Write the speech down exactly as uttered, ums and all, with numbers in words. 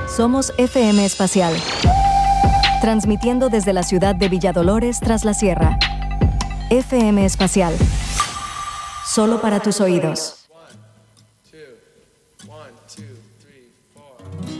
Somos F M Espacial, transmitiendo desde la ciudad de Villadolores tras la sierra. F M Espacial, solo para tus oídos.